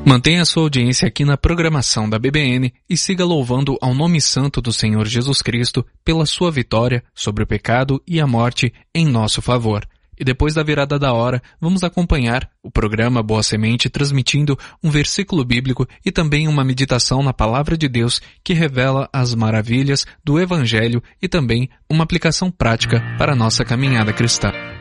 Mantenha sua audiência aqui na programação da BBN e siga louvando ao nome santo do Senhor Jesus Cristo pela sua vitória sobre o pecado e a morte em nosso favor. E depois da virada da hora, vamos acompanhar o programa Boa Semente transmitindo um versículo bíblico e também uma meditação na Palavra de Deus que revela as maravilhas do Evangelho e também uma aplicação prática para a nossa caminhada cristã.